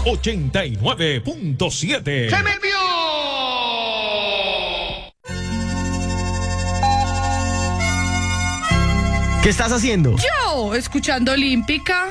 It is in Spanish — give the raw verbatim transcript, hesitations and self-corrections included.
ochenta y nueve punto siete. ¡Se me envió! ¿Qué estás haciendo? Yo, escuchando Olímpica.